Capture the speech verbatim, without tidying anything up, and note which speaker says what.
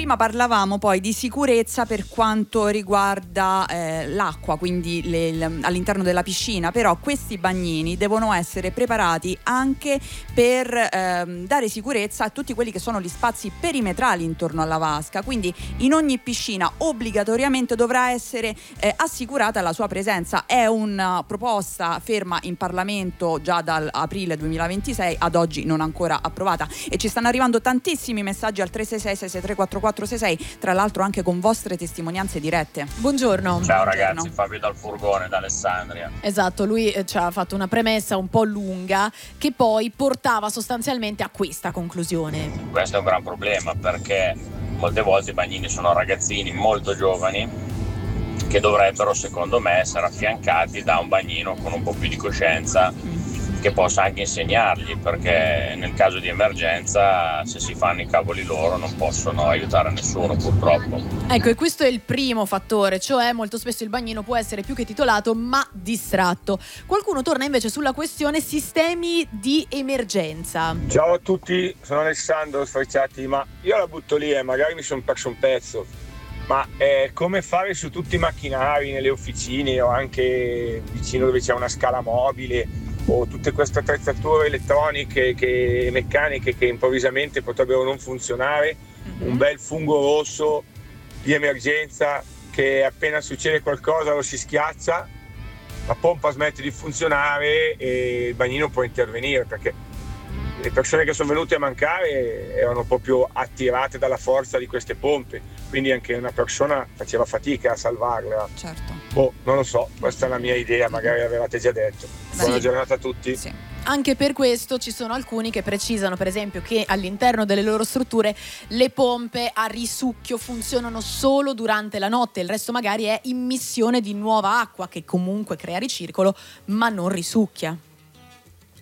Speaker 1: Prima parlavamo poi di sicurezza per quanto riguarda eh, l'acqua, quindi le, le, all'interno della piscina, però questi bagnini devono essere preparati anche per ehm, dare sicurezza a tutti quelli che sono gli spazi perimetrali intorno alla vasca, quindi in ogni piscina obbligatoriamente dovrà essere eh, assicurata la sua presenza. È una proposta ferma in Parlamento già dall'aprile duemilaventisei, ad oggi non ancora approvata, e ci stanno arrivando tantissimi messaggi al tre sei sei sei sei tre quattro quattro sei sei, tra l'altro anche con vostre testimonianze dirette.
Speaker 2: Buongiorno.
Speaker 3: Ciao
Speaker 1: Buongiorno.
Speaker 3: ragazzi, Fabio dal Furgone, da Alessandria.
Speaker 2: Esatto, lui eh, ci ha fatto una premessa un po' lunga che poi portava sostanzialmente a questa conclusione.
Speaker 3: Questo è un gran problema perché molte volte i bagnini sono ragazzini molto giovani che dovrebbero, secondo me, essere affiancati da un bagnino con un po' più di coscienza che possa anche insegnargli, perché nel caso di emergenza, se si fanno i cavoli loro, non possono aiutare nessuno, purtroppo.
Speaker 2: Ecco, e questo è il primo fattore, cioè molto spesso il bagnino può essere più che titolato ma distratto. Qualcuno torna invece sulla questione sistemi di emergenza.
Speaker 4: Ciao a tutti, sono Alessandro Sfrecciati, ma io la butto lì e magari mi sono perso un pezzo, ma è come fare su tutti i macchinari, nelle officine o anche vicino dove c'è una scala mobile, o tutte queste attrezzature elettroniche e meccaniche che improvvisamente potrebbero non funzionare, mm-hmm. un bel fungo rosso di emergenza che appena succede qualcosa lo si schiaccia, la pompa smette di funzionare e il bagnino può intervenire, perché le persone che sono venute a mancare erano proprio attirate dalla forza di queste pompe, quindi anche una persona faceva fatica a salvarla.
Speaker 1: Certo.
Speaker 4: Boh, non lo so, questa è la mia idea, magari l'avevate già detto.
Speaker 2: Sì.
Speaker 4: Buona giornata a tutti.
Speaker 1: Sì.
Speaker 2: Anche per questo ci sono alcuni che precisano, per esempio, che all'interno delle loro strutture le pompe a risucchio funzionano solo durante la notte, il resto magari è immissione di nuova acqua che comunque crea ricircolo ma non risucchia.